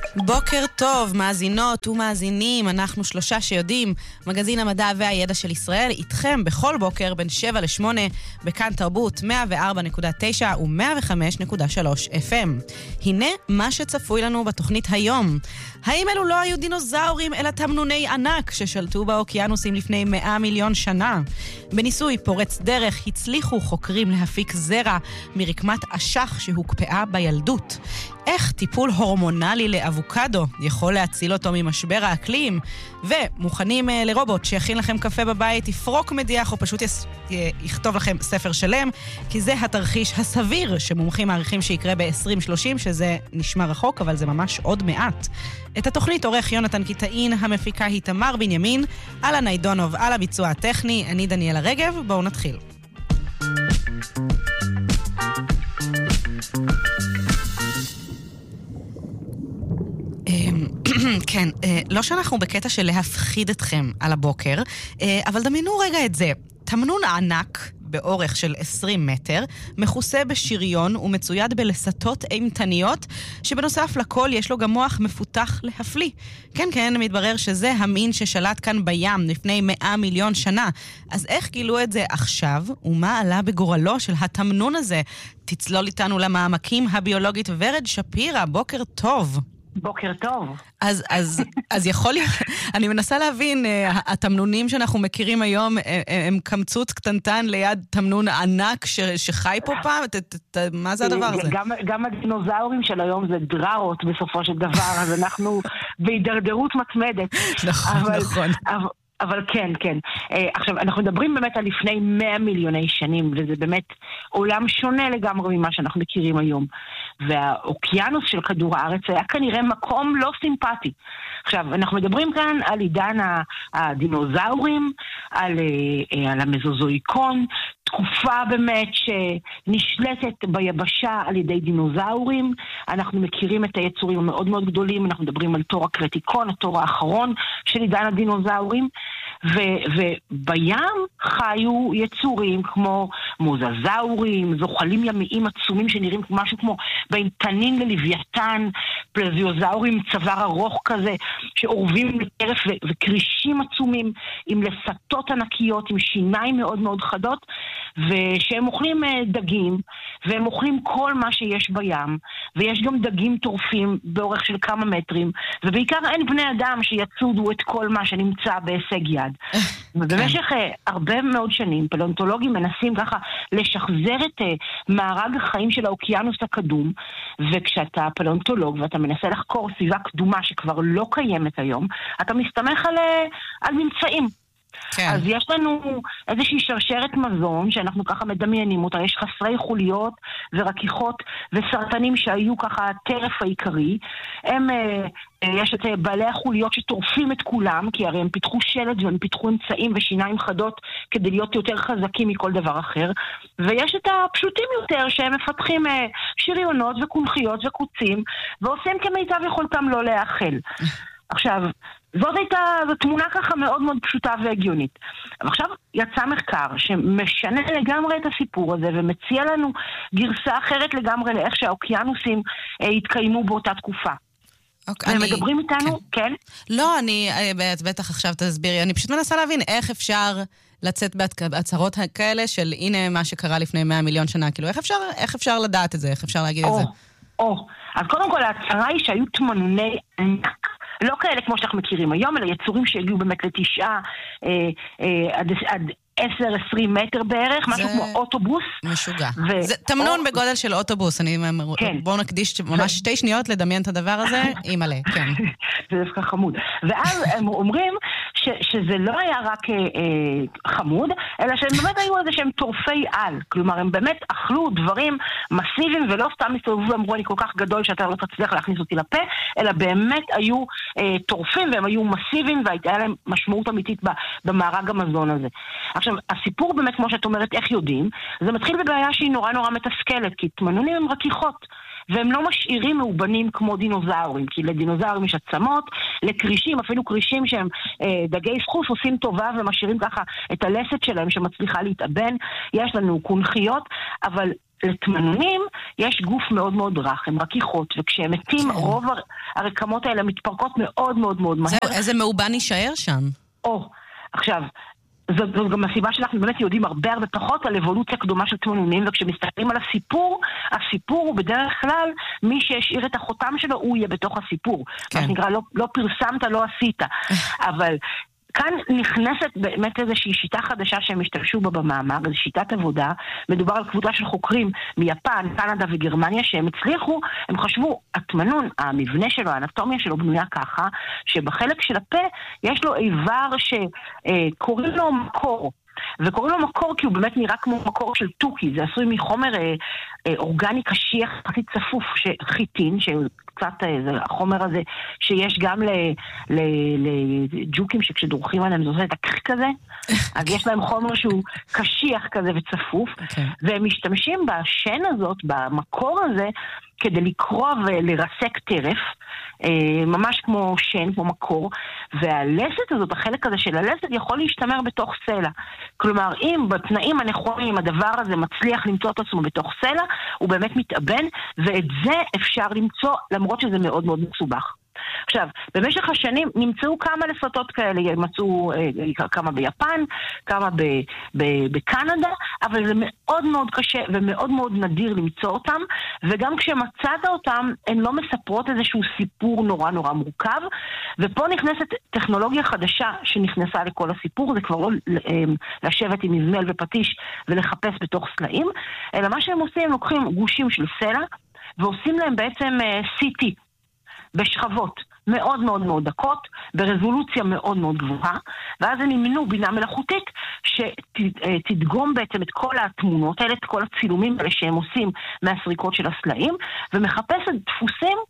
בוקר טוב, מאזינות ומאזינים, אנחנו שלושה שיודעים, מגזין המדע והידע של ישראל, איתכם בכל בוקר בין 7 ל-8, בכאן תרבות 104.9 ו-105.3 FM. הנה מה שצפוי לנו בתוכנית היום. האם אלו לא היו דינוזאורים אלא תמנוני ענק ששלטו באוקיינוסים לפני 100 מיליון שנה? בניסוי פורץ דרך הצליחו חוקרים להפיק זרע מרקמת אשך שהוקפאה בילדות. איך טיפול הורמונלי לאבוקדו יכול להציל אותו ממשבר האקלים? ומוכנים לרובוט שיכין לכם קפה בבית, יפרוק מדיח או פשוט יכתוב לכם ספר שלם, כי זה התרחיש הסביר שמומחים מעריכים שיקרה ב-2030, שזה נשמע רחוק, אבל זה ממש עוד מעט. את התוכנית עורך יונתן קיטאין, המפיקה היא תמר בנימין, אלנה ניידונוב על הביצוע הטכני, אני דניאלה רגב, בואו נתחיל. כן, לא שאנחנו בקטע של להפחיד אתכם על הבוקר, אבל דמיינו רגע את זה. תמנון ענק באורך של 20 מטר, מכוסה בשריון ומצויד בלסתות אימתניות, שבנוסף לכל יש לו גם מוח מפותח להפליא. כן, כן, מתברר שזה המין ששלט כאן בים לפני 100 מיליון שנה. אז איך גילו את זה עכשיו, ומה עלה בגורלו של התמנון הזה? תצלול איתנו למעמקים הביולוגית ורד שפירא, בוקר טוב. בוקר טוב. אז יכול להיות, אני מנסה להבין, התמנונים שאנחנו מכירים היום, הם קמצוץ קטנטן ליד תמנון ענק שחי פה פעם? מה זה הדבר הזה? גם הדינוזאורים של היום זה דררות בסופו של דבר, אז אנחנו בהידרדרות מתמדת. נכון. אבל כן, כן. עכשיו, אנחנו מדברים באמת על לפני 100 מיליוני שנים, וזה באמת עולם שונה לגמרי ממה שאנחנו מכירים היום. והאוקיינוס של כדור הארץ היה כנראה מקום לא סימפטי. עכשיו, אנחנו מדברים כאן על עידן הדינוזאורים, על המזוזואיקון, תקופה באמת שנשלטת ביבשה על ידי דינוזאורים. אנחנו מכירים את היצורים המאוד מאוד גדולים, אנחנו מדברים על תור הקרטיקון, התור האחרון של עידן הדינוזאורים, ובים חיו יצורים כמו מוזזאורים, זוחלים ימיים עצומים שנראים משהו כמו בין תנין ללוויתן, פלזיוזאורים צוואר ארוך כזה שעורבים לטרף וקרישים עצומים עם לסתות ענקיות, עם שיניים מאוד מאוד חדות, ושהם אוכלים דגים, והם אוכלים כל מה שיש בים, ויש גם דגים טורפים באורך של כמה מטרים, ובעיקר אין בני אדם שיצודו את כל מה שנמצא בהישג יד. ובמשך הרבה מאוד שנים, פלאונטולוגים מנסים ככה לשחזר את מארג החיים של האוקיינוס הקדום, וכשאתה פלאונטולוג ואתה מנסה לחקור סביבה קדומה שכבר לא קיימת היום, אתה מסתמך על ממצאים. כן. אז יש לנו איזושהי שרשרת מזון שאנחנו ככה מדמיינים אותה, יש חסרי חוליות ורקיחות וסרטנים שהיו ככה הטרף העיקרי, יש את בעלי החוליות שטורפים את כולם, כי הרי הם פיתחו שלד והם פיתחו אמצעים ושיניים חדות כדי להיות יותר חזקים מכל דבר אחר, ויש את הפשוטים יותר שהם מפתחים שריונות וקונחיות וקוצים ועושים כמיטב יכולתם לא להאכל. עכשיו, זו תמונה ככה מאוד מאוד פשוטה והגיונית. אבל עכשיו יצא מחקר שמשנה לגמרי את הסיפור הזה ומציע לנו גרסה אחרת לגמרי לאיך שהאוקיינוסים התקיימו באותה תקופה. הם מדברים איתנו, כן? לא, אני בטח עכשיו תסבירי. אני פשוט מנסה להבין איך אפשר לצאת בהצהרות כאלה של הנה מה שקרה לפני 100 מיליון שנה. כאילו, איך אפשר לדעת את זה? איך אפשר להגיד את זה? אז קודם כל, ההצהרה היא שהיו תמנוני ענק. לא כאלה כמו שאנחנו מכירים היום, אלא יצורים שהגיעו באמת לתשעה עד 10-20 מטר בערך, משהו כמו אוטובוס. משוגע. זה תמנון בגודל של אוטובוס. בואו נקדיש ממש 2 שניות לדמיין את הדבר הזה, אימאלה, כן. זה דווקא חמוד. ואז הם אומרים שזה לא היה רק חמוד, אלא שהם באמת היו איזה שהם טורפי על. כלומר, הם באמת אכלו דברים מסיביים, ולא סתם מסתובבו ואמרו, אני כל כך גדול שאתה לא תצליח להכניס אותי לפה, אלא באמת היו טורפים, והם היו מסיביים, והייתה להם משמעות אמיתית במארג המזון הזה. עכשיו, הסיפור באמת, כמו שאת אומרת, איך יודעים, זה מתחיל בבעיה שהיא נורא נורא מתסכלת, כי תמנונים הם רקיחות. והם לא משאירים מאובנים כמו דינוזאורים, כי לדינוזאורים יש עצמות, לקרישים, אפילו קרישים שהם דגי סחוס עושים טובה ומשאירים ככה את הלסת שלהם שמצליחה להתאבן, יש לנו קונחיות, אבל לתמנונים יש גוף מאוד מאוד רך, הם רכיכות, וכשהם מתים, רוב הרקמות האלה מתפרקות מאוד מאוד מאוד מהר. איזה מאובן יישאר שם? עכשיו, זו גם הסיבה שאנחנו באמת יודעים הרבה פחות על אבולוציה קדומה של תמנונים, וכשמסתכלים על הסיפור הוא בדרך כלל, מי שהשאיר את החותם שלו, הוא יהיה בתוך הסיפור. מה שנקרא, לא פרסמת, לא עשית. אבל כאן נכנסת באמת איזושהי שיטה חדשה שהם השתמשו בה במאמר, איזו שיטת עבודה. מדובר על קבוצה של חוקרים מיפן, קנדה וגרמניה, שהם הצליחו, הם חשבו, התמנון, המבנה שלו, האנטומיה שלו בנויה ככה, שבחלק של הפה יש לו איבר שקוראים לו מקור. וקוראים לו מקור כי הוא באמת נראה כמו מקור של טוקי, זה עשוי מחומר אורגני קשיח, קצת צפוף, חיטין, שקצת זה החומר הזה שיש גם לג'וקים שכשדורכים עליהם זה עושה את הקריק כזה, אז יש להם חומר שהוא קשיח כזה וצפוף, והם משתמשים בשן הזאת, במקור הזה, כדי לקרוא ולרסק טרף, ממש כמו שן, כמו מקור, והלסת הזאת, החלק הזה של הלסת, יכול להשתמר בתוך סלע. כלומר, אם בתנאים הנכונים הדבר הזה מצליח למצוא את עצמו בתוך סלע, הוא באמת מתאבן, ואת זה אפשר למצוא, למרות שזה מאוד מאוד מסובך. עכשיו, במשך השנים נמצאו כמה לסתות כאלה, מצאו כמה ביפן, כמה בקנדה, אבל זה מאוד מאוד קשה ומאוד מאוד נדיר למצוא אותם, וגם כשמצאת אותם, הן לא מספרות איזשהו סיפור נורא נורא מורכב, ופה נכנסת טכנולוגיה חדשה שנכנסה לכל הסיפור, זה כבר לא לשבת עם מזמל ופטיש ולחפש בתוך סלעים, אלא מה שהם עושים, הם לוקחים גושים של סלע, ועושים להם בעצם CT, בשכבות מאוד מאוד מאוד דקות, ברזולוציה מאוד מאוד גבוהה, ואז הם ימנו בינה מלאכותית שתדגום בעצם את כל התמונות האלה, את כל הצילומים האלה שהם עושים מהסריקות של הסלעים, ומחפשת דפוסים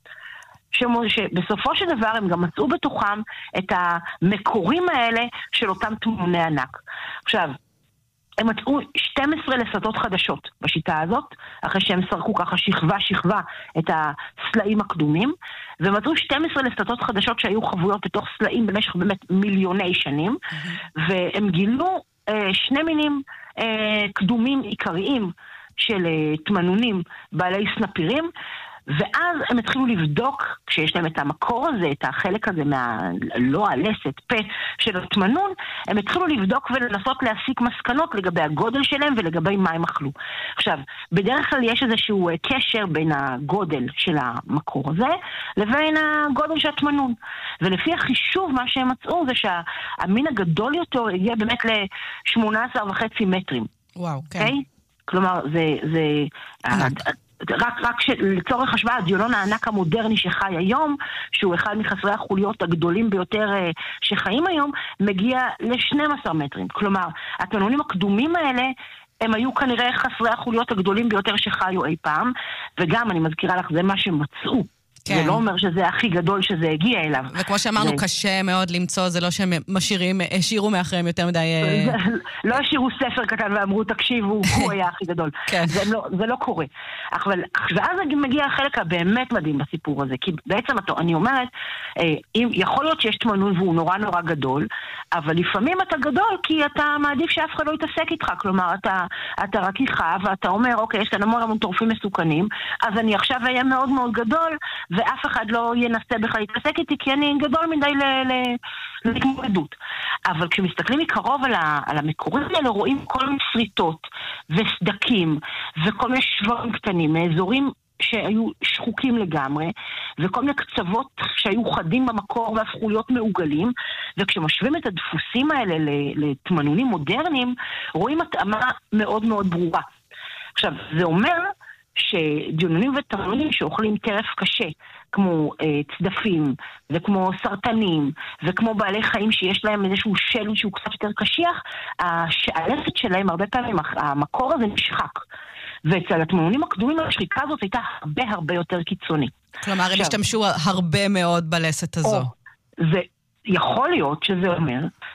שבסופו של דבר הם גם מצאו בתוכם את המקורים האלה של אותם תמוני ענק. עכשיו, הם מצאו 12 לסתות חדשות בשיטה הזאת, אחרי שהם סרקו ככה שכבה את הסלעים הקדומים, ומצאו 12 לסתות חדשות שהיו חבויות בתוך סלעים במשך באמת מיליוני שנים, והם גילו שני מינים קדומים עיקריים של תמנונים בעלי סנפירים, ואז הם התחילו לבדוק, כשיש להם את המקור הזה, את החלק הזה לא הלסת, פה של התמנון, הם התחילו לבדוק ולנסות להסיק מסקנות לגבי הגודל שלהם ולגבי מה הם אכלו. עכשיו, בדרך כלל יש איזשהו קשר בין הגודל של המקור הזה לבין הגודל של התמנון. ולפי החישוב מה שהם מצאו זה שהמין הגדול יותר הגיע באמת ל-18.5 מטרים. וואו, כן. כלומר, זה רק לצורך השוואה, הדיונון הענק המודרני שחי היום, שהוא אחד מחסרי החוליות הגדולים ביותר שחיים היום, מגיע ל-12 מטרים. כלומר, התמנונים הקדומים האלה, הם היו כנראה חסרי החוליות הגדולים ביותר שחיו אי פעם, וגם, אני מזכירה לך, זה מה שמצאו. זה לא אומר שזה הכי גדול שזה הגיע אליו. וכמו שאמרנו, קשה מאוד למצוא, זה לא שהם השאירו מאחריהם יותר מדי... לא השאירו ספר קטן ואמרו, תקשיבו, הוא היה הכי גדול. זה לא קורה. אבל ואז מגיע החלק הבאמת מדהים בסיפור הזה, כי בעצם אני אומרת, יכול להיות שיש תמנון והוא נורא נורא גדול, אבל לפעמים אתה גדול כי אתה מעדיף שאף אחד לא יתעסק איתך, כלומר, אתה רכיכה ואתה אומר, אוקיי, יש כאן המון טורפים מסוכנים, אז אני עכשיו אהיה מאוד מאוד גדול, ואף אחד לא ינסה בכלל להתעסק איתי, כי אני גדול מדי להתמודדות. אבל כשמסתכלים מקרוב על המקורים האלה, רואים כל מיני שריטות וסדקים, וכל מיני שברים קטנים, מאזורים שהיו שחוקים לגמרי, וכל מיני קצוות שהיו חדים במקור והפכו להיות מעוגלים, וכשמשווים את הדפוסים האלה לתמנונים מודרניים, רואים התאמה מאוד מאוד ברורה. עכשיו, זה אומר שדיונונים ותמנונים שאוכלים טרף קשה, כמו צדפים, וכמו סרטנים, וכמו בעלי חיים שיש להם איזשהו שלד שהוא קצת יותר קשיח, הלסת שלהם הרבה פעמים, המקור הזה נשחק. ואצל התמנונים הקדומים השחיקה הזאת הייתה הרבה הרבה יותר קיצונית. כלומר, הם השתמשו הרבה מאוד בלסת הזו. זה יכול להיות שזה אומר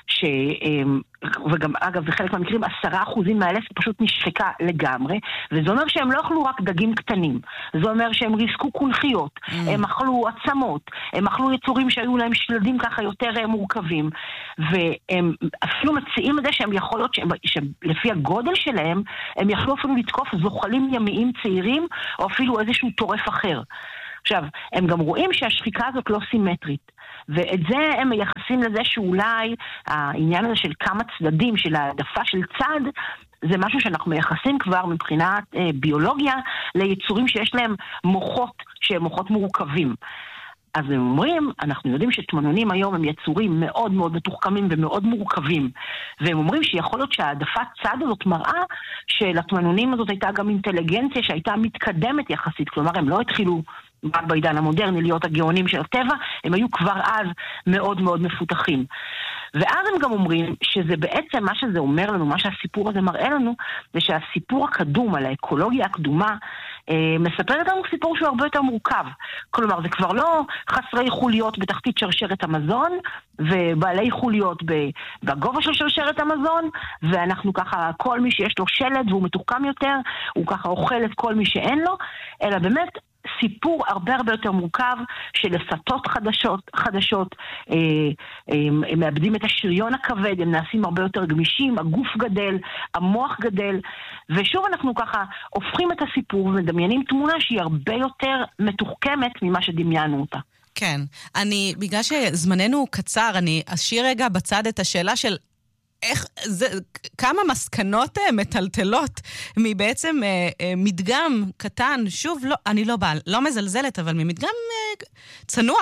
וגם אגב בחלק מהמקרים 10% מהלסת פשוט נשחקה לגמרי, וזה אומר שהם לא אכלו רק דגים קטנים, זה אומר שהם ריסקו קולחיות, הם אכלו עצמות, הם אכלו יצורים שהיו להם שלדים ככה יותר מורכבים, והם אפילו מציעים את זה שהם יכול להיות שלפי הגודל שלהם הם יכלו אפילו לתקוף זוחלים ימיים צעירים או אפילו איזשהו טורף אחר. עכשיו, הם גם רואים שהשחיקה הזאת לא סימטרית, ואת זה הם מייחסים לזה שאולי העניין הזה של כמה צדדים, של העדפה של צד, זה משהו שאנחנו מייחסים כבר מבחינת ביולוגיה ליצורים שיש להם מוחות, שהם מוחות מורכבים. אז הם אומרים, אנחנו יודעים שתמנונים היום הם יצורים מאוד מאוד מתוחכמים ומאוד מורכבים, והם אומרים שיכול להיות שהעדפת צד הזאת מראה שלתמנונים הזאת הייתה גם אינטליגנציה שהייתה מתקדמת יחסית, כלומר הם לא התחילו רק בעידן המודרני להיות הגאונים של הטבע, הם היו כבר אז מאוד מאוד מפותחים. ואז הם גם אומרים שזה בעצם מה שזה אומר לנו, מה שהסיפור הזה מראה לנו, זה שהסיפור הקדום על האקולוגיה הקדומה מספר לנו סיפור שהוא הרבה יותר מורכב. כלומר, זה כבר לא חסרי חוליות בתחתית שרשרת המזון, ובעלי חוליות בגובה של שרשרת המזון, ואנחנו ככה, כל מי שיש לו שלד והוא מתוחכם יותר, הוא ככה אוכל את כל מי שאין לו, אלא באמת סיפור הרבה הרבה יותר מורכב של לסתות חדשות, הם מאבדים את השריון הכבד, הם נעשים הרבה יותר גמישים, הגוף גדל, המוח גדל, ושוב אנחנו ככה הופכים את הסיפור ומדמיינים תמונה שהיא הרבה יותר מתוחכמת ממה שדמיינו אותה. כן, בגלל שזמננו קצר, אני אשאיר רגע בצד את השאלה של כמה מסקנות מטלטלות מבעצם מדגם קטן, שוב, אני לא מזלזלת, אבל ממדגם צנוע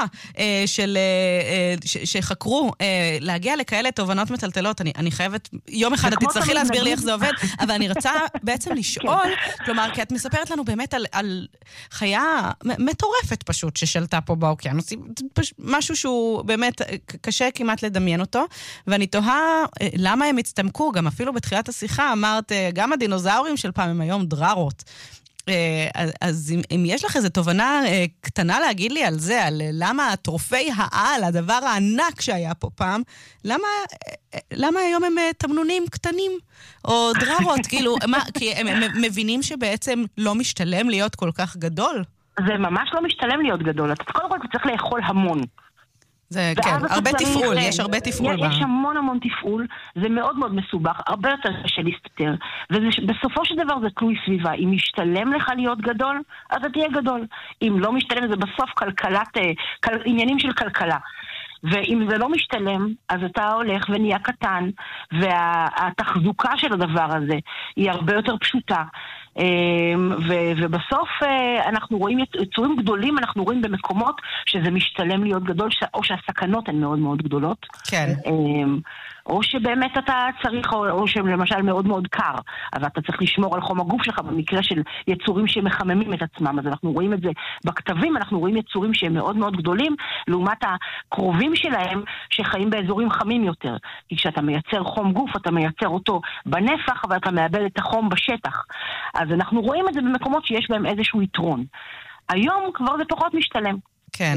שחקרו להגיע לכאלה תובנות מטלטלות. אני חייבת, יום אחד את תצטרכי להסביר לי איך זה עובד, אבל אני רוצה בעצם לשאול, כלומר, כי את מספרת לנו באמת על חיה מטורפת פשוט ששלטה פה באוקיינוס, משהו שהוא באמת קשה כמעט לדמיין אותו, ואני תוהה למה הם הצטמקו, גם אפילו בתחילת השיחה אמרת, גם הדינוזאורים של פעם הם היום דררות. אז אם יש לך איזו תובנה קטנה להגיד לי על זה, על למה טורפי העל, הדבר הענק שהיה פה פעם, למה היום הם תמנונים קטנים או דררות? כאילו, כי הם מבינים שבעצם לא משתלם להיות כל כך גדול? זה ממש לא משתלם להיות גדול. אתה קודם כל צריך לאכול המון. זה, כן, הרבה תפעול, יש הרבה תפעול. יש המון תפעול, זה מאוד מאוד מסובך, הרבה יותר קשה להסתתר, ובסופו של דבר זה תלוי סביבה. אם משתלם לך להיות גדול, אז אתה תהיה גדול. אם לא משתלם, זה בסוף עניינים של כלכלה. ואם זה לא משתלם, אז אתה הולך ונהיה קטן, והתחזוקה של הדבר הזה היא הרבה יותר פשוטה. ובסוף אנחנו רואים יצורים גדולים, אנחנו רואים במקומות שזה משתלם להיות גדול, או שהסכנות הן מאוד מאוד גדולות. כן. או שבאמת אתה צריך, או שלמשל מאוד מאוד קר, אבל אתה צריך לשמור על חום הגוף שלך במקרה של יצורים שמחממים את עצמם. אז אנחנו רואים את זה בכתבים, אנחנו רואים יצורים שהם מאוד מאוד גדולים, לעומת הקרובים שלהם שחיים באזורים חמים יותר. כי כשאתה מייצר חום גוף, אתה מייצר אותו בנפח, אבל אתה מאבד את החום בשטח. אז אנחנו רואים את זה במקומות שיש בהם איזשהו יתרון. היום כבר זה פחות משתלם. כן,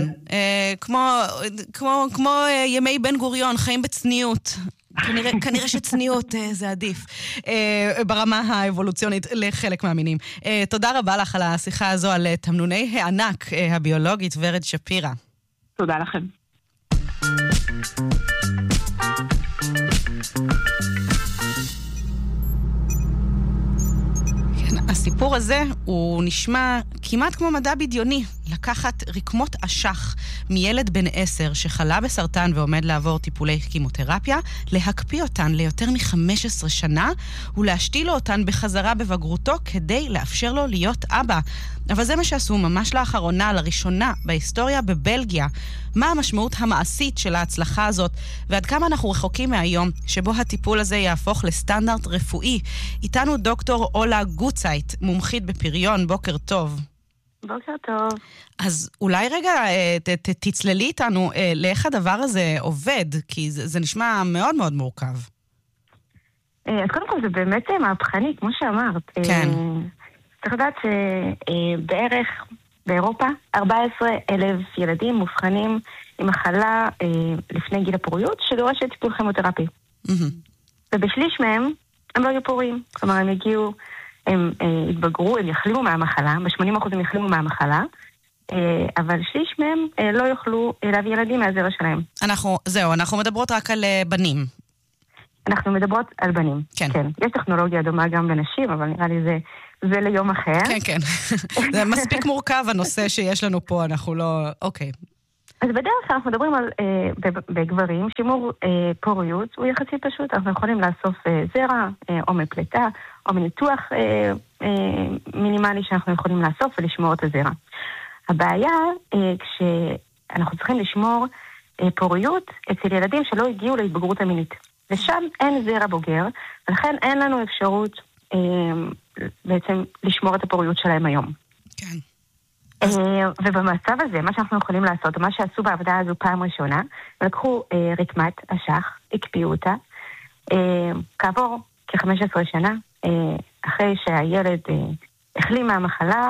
כמו ימי בן גוריון, חיים בצניעות. כנראה שצניעות זה עדיף ברמה האבולוציונית לחלק מהמינים. תודה רבה לך על השיחה הזו על תמנוני הענק הביולוגית ורד שפירא. תודה לכם. הסיפור הזה הוא נשמע כמעט כמו מדע בדיוני, לקחת רקמות אשך מילד בן 10 שחלה בסרטן ועומד לעבור טיפולי כימותרפיה, להקפיא אותן ליותר מ-15 שנה ולהשתיל אותן בחזרה בבגרותו כדי לאפשר לו להיות אבא. אבל זה מה שעשו ממש לאחרונה, לראשונה בהיסטוריה בבלגיה. מה המשמעות המעשית של ההצלחה הזאת, ועד כמה אנחנו רחוקים מהיום שבו הטיפול הזה יהפוך לסטנדרט רפואי. איתנו דוקטור אולה גוצייט, מומחית בפריון. בוקר טוב. בוקר טוב. אז אולי רגע תצללי איתנו לאיך הדבר הזה עובד, כי זה נשמע מאוד מאוד מורכב. אז קודם כל זה באמת מהפכני, כמו שאמרת. כן. צריך לדעת שבערך באירופה 14,000 ילדים מובחנים היא מחלה לפני גיל הפוריות, שדורשת טיפול כימותרפי. ובשליש מהם הם לא יהיו פוריים. כלומר, הם הגיעו, הם התבגרו, הם יחלימו מהמחלה, ב-80% הם יחלימו מהמחלה, אבל שליש מהם לא יוכלו להביא ילדים מהזרע שלהם. אנחנו מדברות רק על בנים. אנחנו מדברות על בנים. כן. כן. יש טכנולוגיה דומה גם לנשים, אבל נראה לי זה ליום אחר. כן, כן. זה מספיק מורכב הנושא שיש לנו פה, אנחנו לא... אוקיי. אז בדרך כלל אנחנו מדברים על, בגברים, שימור פוריות הוא יחסית פשוט. אנחנו יכולים לאסוף זרע, או מפלטה, או מניתוח מינימלי שאנחנו יכולים לאסוף ולשמור את הזרע. הבעיה, כשאנחנו צריכים לשמור פוריות אצל ילדים שלא הגיעו להתבגרות המינית. ושם אין זרע בוגר, ולכן אין לנו אפשרות בעצם לשמור את הפוריות שלהם היום. כן. ובמצב הזה, מה שאנחנו יכולים לעשות, מה שעשו בעבודה הזו פעם ראשונה, לקחו רקמת אשך, הקפיאו אותה, כעבור כ-15 שנה, אחרי שהילד החלים מהמחלה,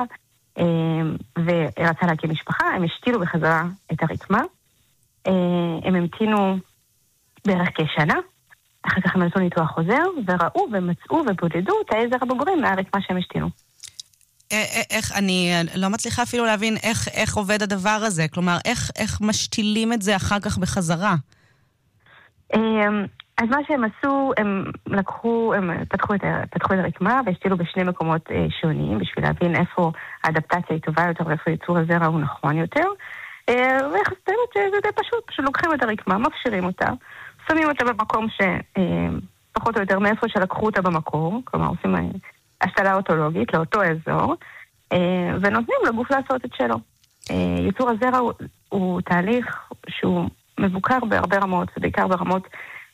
ורצה להקים משפחה, הם השתילו בחזרה את הרקמה, הם המתינו בערך כשנה, אחר כך הם עשו ניתוח חוזר, וראו ומצאו ובודדו את העזר הבוגרים מהרקמה שהם השתילו. אני לא מצליחה אפילו להבין איך עובד הדבר הזה, כלומר, איך משתילים את זה אחר כך בחזרה? אז מה שהם עשו, הם פתחו את הרקמה והשתילו בשני מקומות שונים, בשביל להבין איפה האדפטציה היא טובה יותר ואיפה ייצור הזרע הוא נכון יותר, ובאמת זה די פשוט לוקחים את הרקמה, מפשירים אותה, שמים אותה במקום שפחות או יותר מאיפה שלקחו אותה במקור, כלומר עושים השתלה אוטולוגית לאותו אזור, ונותנים לגוף לעשות את שלו. ייצור הזרע הוא תהליך שהוא מבוקר בהרבה רמות, בעיקר ברמות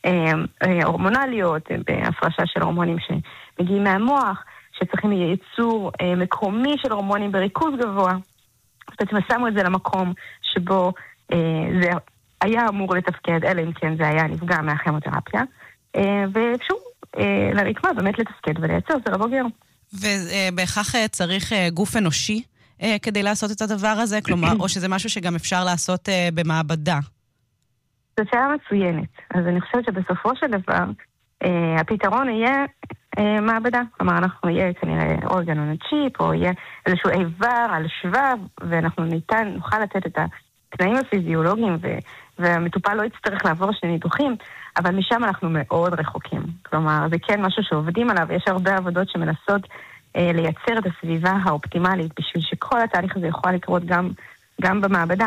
הורמונליות, בהפרשה של הורמונים שמגיעים מהמוח, שצריכים ייצור מקומי של הורמונים בריכוז גבוה. בעצם שמו את זה למקום שבו זה היה אמור לתפקד, אלא אם כן זה היה נפגע מהכימותרפיה, ואפשר לרקמה באמת לתפקד ולייצר זרע בוגר. ובהכרח צריך גוף אנושי כדי לעשות את הדבר הזה? כלומר, או שזה משהו שגם אפשר לעשות במעבדה? זו שאלה מצוינת. אז אני חושבת שבסופו של דבר, הפתרון יהיה מעבדה. כלומר, אנחנו יהיה כנראה אורגן או צ'יפ, או יהיה איזשהו איבר על שבב, ואנחנו נוכל לתת את התנאים הפיזיולוגיים, והמטופל לא יצטרך לעבור שני ניתוחים, אבל משם אנחנו מאוד רחוקים. כלומר, זה כן משהו שעובדים עליו, יש הרבה עבודות שמנסות לייצר את הסביבה האופטימלית, בשביל שכל התהליך הזה יכול לקרות גם במעבדה,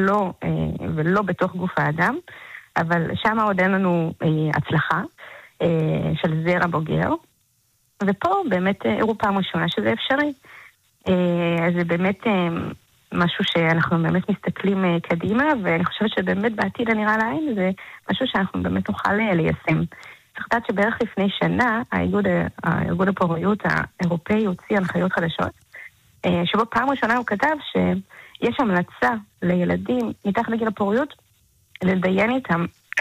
ולא בתוך גוף האדם, אבל שם עוד אין לנו הצלחה של זרע בוגר, ופה באמת הראו פעם ראשונה שזה אפשרי. אז זה באמת משהו שאנחנו באמת מסתכלים קדימה, ואני חושבת שבאמת בעתיד הנראה לעין זה משהו שאנחנו באמת נוכל ליישם. צריך לדעת שבערך לפני שנה, הארגון הפוריות האירופאי הוציא הנחיות חדשות, שבו פעם ראשונה הוא כתב שיש המלצה לילדים מתחת לגיל הפוריות לדיין איתם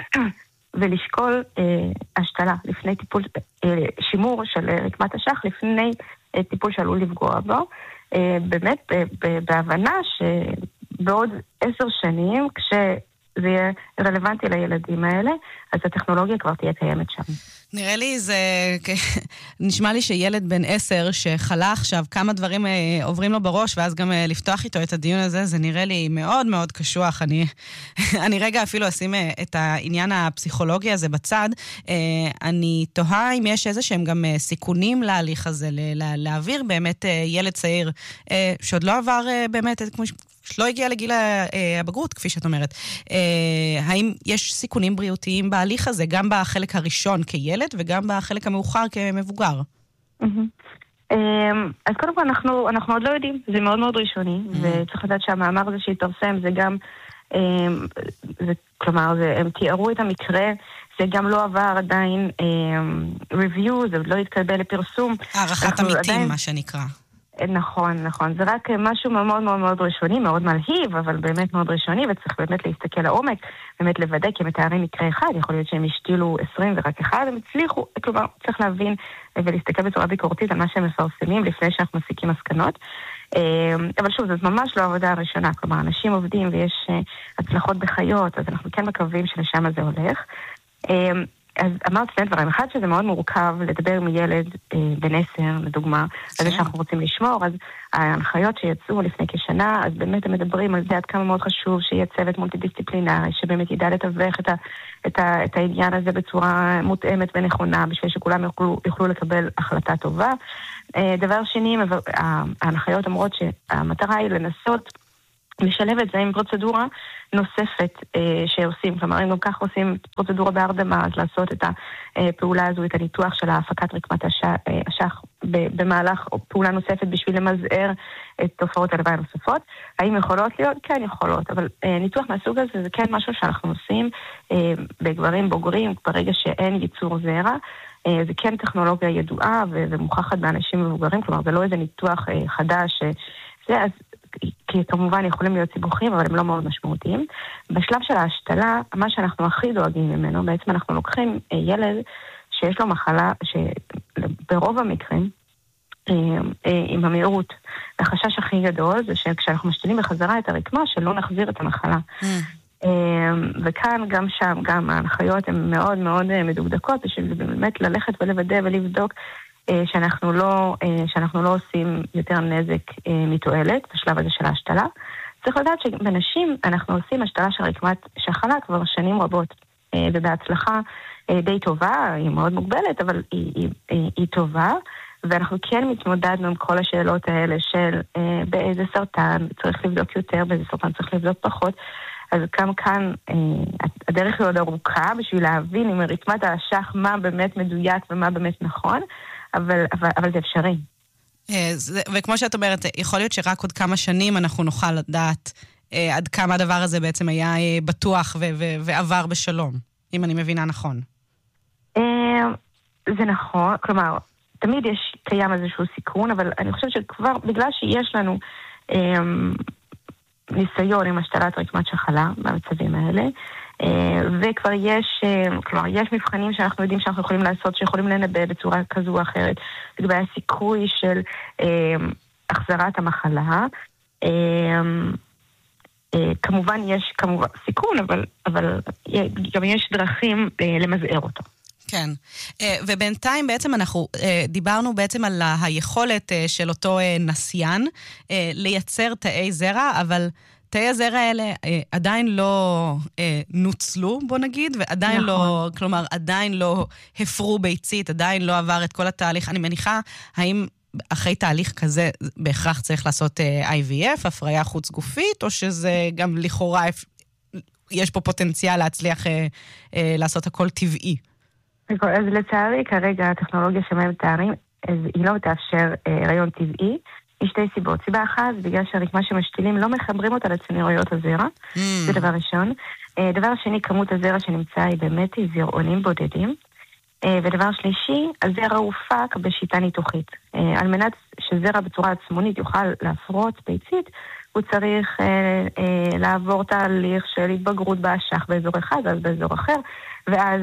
ולשקול השתלה לפני טיפול, שימור של רקמת אשך לפני טיפול שעלול לפגוע בו, באמת בהבנה שבעוד 10 שנים, כשזה יהיה רלוונטי לילדים האלה, אז הטכנולוגיה כבר תהיה קיימת שם. נראה לי נשמע לי שילד בן 10 שחלה עכשיו כמה דברים עוברים לו בראש, ואז גם לפתוח איתו את הדיון הזה, זה נראה לי מאוד מאוד קשוח. אני רגע אפילו אשים את העניין הפסיכולוגי הזה בצד. אני תוהה אם יש איזה שהם גם סיכונים להליך הזה, להעביר באמת ילד צעיר שעוד לא עבר באמת, שלא הגיע לגיל הבגרות, כפי שאת אומרת. האם יש סיכונים בריאותיים בהליך הזה, גם בחלק הראשון כילד, וגם בחלק המאוחר כמבוגר? אז קודם כל אנחנו עוד לא יודעים, זה מאוד מאוד ראשוני, וצריך לדעת שהמאמר הזה שהתפרסם, זה גם, כלומר, הם תיארו את המקרה, זה גם לא עבר עדיין review, זה לא התקבל לפרסום. הערכת עמיתים, מה שנקרא. נכון, נכון. זה רק משהו מאוד מאוד מאוד ראשוני, מאוד מלהיב, אבל באמת מאוד ראשוני, וצריך באמת להסתכל לעומק, באמת לוודא, כי מתארים מקרה אחד, יכול להיות שהם השתילו 20 ורק אחד, הם הצליחו, כלומר, צריך להבין ולהסתכל בצורה ביקורתית על מה שהם מפרסמים לפני שאנחנו מסיקים מסקנות. אבל שוב, זאת ממש לא העבודה הראשונה, כלומר, אנשים עובדים ויש הצלחות בחיות, אז אנחנו כן מקווים שלשם זה הולך. אז אמרת שני דברים, אחד שזה מאוד מורכב לדבר מילד בן 10, לדוגמה, על זה שאנחנו רוצים לשמור, אז ההנחיות שיצאו לפני כשנה, אז באמת הם מדברים על זה עד כמה מאוד חשוב שיהיה צוות מולטי-דיסציפלינרי, שבאמת ידע לתווך את העניין הזה בצורה מותאמת ונכונה, בשביל שכולם יוכלו לקבל החלטה טובה. דבר שני, ההנחיות אומרות שהמטרה היא לנסות לשלב את זה עם פרוצדורה נוספת שעושים, כלומר, אם גם כך עושים פרוצדורה בהרדמה, אז לעשות את הפעולה הזו, את הניתוח של ההפקת רקמת השח במהלך או פעולה נוספת בשביל למזער את תופעות הלוואי הנוספות. האם יכולות להיות? כן, יכולות, אבל ניתוח מהסוג הזה זה כן משהו שאנחנו עושים בגברים בוגרים, ברגע שאין ייצור זרע, זה כן טכנולוגיה ידועה ומוכחת באנשים מבוגרים, כלומר, זה לא איזה ניתוח חדש, אז כי כמובן יכולים להיות סיבוכים, אבל הם לא מאוד משמעותיים. בשלב של ההשתלה, מה שאנחנו הכי דואגים ממנו, בעצם אנחנו לוקחים ילד שיש לו מחלה שברוב המקרים, עם המהירות, החשש הכי גדול זה שכשאנחנו משתלים בחזרה את הרקמה, שלא נחזיר את המחלה. וכאן גם שם, גם ההנחיות הן מאוד מאוד מדוקדקות, בשביל באמת ללכת ולוודא ולבדוק שאנחנו לא עושים יותר נזק מתועלת בשלב הזה של ההשתלה. צריך לדעת שבנשים אנחנו עושים השתלה של רקמת שחלה כבר שנים רבות, ובהצלחה די טובה, היא מאוד מוגבלת, אבל היא טובה, ואנחנו כן מתמודדנו עם כל השאלות האלה של באיזה סרטן צריך לבדוק יותר, באיזה סרטן צריך לבדוק פחות, אז גם כאן הדרך היא עוד ארוכה בשביל להבין עם רקמת השח מה באמת מדויק ומה באמת נכון, אבל זה אפשרי. וכמו שאת אומרת, יכול להיות שרק עוד כמה שנים אנחנו נוכל לדעת עד כמה הדבר הזה בעצם היה בטוח ועבר בשלום, אם אני מבינה נכון. זה נכון, כלומר, תמיד קיים איזשהו סיכון, אבל אני חושבת שכבר, בגלל שיש לנו ניסיון עם השתלת רקמת שחלה במצבים האלה, וכבר יש מבחנים שאנחנו יודעים שאנחנו יכולים לעשות, שיכולים לנבא בצורה כזו או אחרת, לגבי הסיכוי של החזרת המחלה. כמובן יש סיכון, אבל גם יש דרכים למזער אותו. כן, ובינתיים בעצם אנחנו דיברנו בעצם על היכולת של אותו נסיין לייצר תאי זרע, אבל תאי הזרע האלה עדיין לא נוצלו, בוא נגיד, ועדיין לא, כלומר, עדיין לא הפרו ביצית, עדיין לא עבר את כל התהליך. אני מניחה, האם אחרי תהליך כזה בהכרח צריך לעשות IVF, הפריה חוץ גופית, או שזה גם לכאורה, יש פה פוטנציאל להצליח לעשות הכל טבעי? אז לצערי, כרגע הטכנולוגיה שמהם מתארים, היא לא תאפשר הריון טבעי, יש שתי סיבות. סיבה אחת, בגלל שהרקמה שמשתילים לא מחברים אותה לצנירויות הזרע, זה דבר ראשון. דבר שני, כמות הזרע שנמצא היא באמת זרעונים בודדים. ודבר שלישי, הזרע הופק בשיטה ניתוחית. על מנת שזרע בצורה עצמונית יוכל להפרות ביצית, הוא צריך לעבור תהליך של התבגרות באשח באזור אחד, אז באזור אחר, ואז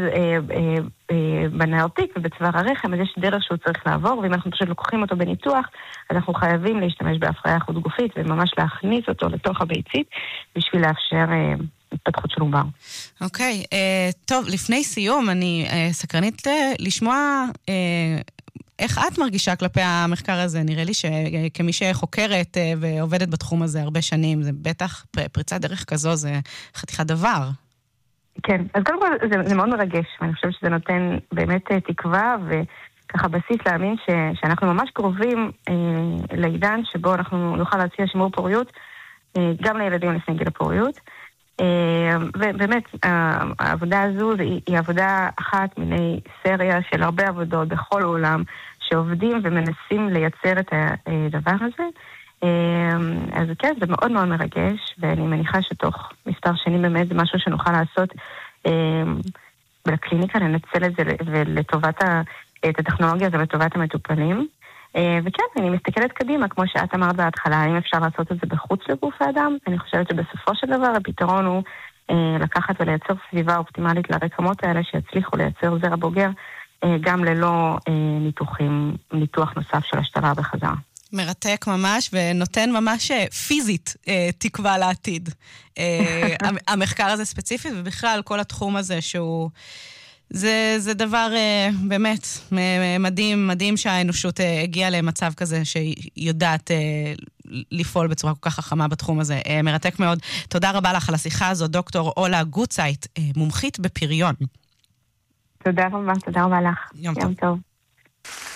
בנארתיק ובצוואר הרחם, אז יש דרך שהוא צריך לעבור, ואם אנחנו פשוט לוקחים אותו בניתוח, אז אנחנו חייבים להשתמש בהפריה חוץ גופית, וממש להכניס אותו לתוך הביצית, בשביל לאפשר התפתחות של עובר. אוקיי, טוב, לפני סיום, אני סקרנית לשמוע איך את מרגישה כלפי המחקר הזה? נראה לי שכמי שחוקרת ועובדת בתחום הזה הרבה שנים, זה בטח פריצת דרך כזו, זה חתיכת דבר. כן, אז קודם כל זה מאוד מרגש, ואני חושבת שזה נותן באמת תקווה, וככה בסיס להאמין שאנחנו ממש קרובים לעידן שבו אנחנו נוכל להציע שימור פוריות, גם לילדים לפני גיל הפוריות. ובאמת, העבודה הזו היא עבודה אחת מיני סריה של הרבה עבודות בכל העולם, שעובדים ומנסים לייצר את הדבר הזה. אז כן, זה מאוד מאוד מרגש, ואני מניחה שתוך מספר שנים באמת זה משהו שנוכל לעשות בקליניקה, לנצל את זה ולטובת את הטכנולוגיה הזו לטובת המטופלים. וכן, אני מסתכלת קדימה, כמו שאת אמרת בהתחלה, האם אפשר לעשות את זה בחוץ לגוף האדם? אני חושבת שבסופו של דבר הפתרון הוא לקחת ולייצר סביבה אופטימלית לרקמות האלה שיצליחו לייצר זרע בוגר, גם ללא ניתוח נוסף של השתלה בחזרה. מרתק ממש, ונותן ממש פיזית תקווה לעתיד. המחקר הזה ספציפית, ובכלל כל התחום הזה שהוא... זה דבר באמת מדהים, מדהים שהאנושות הגיעה למצב כזה שהיא יודעת לפעול בצורה כל כך חכמה בתחום הזה. מרתק מאוד. תודה רבה לך על השיחה הזו, דוקטור אולה גוטצייט, מומחית בפריון. תודה רבה לך. יום טוב.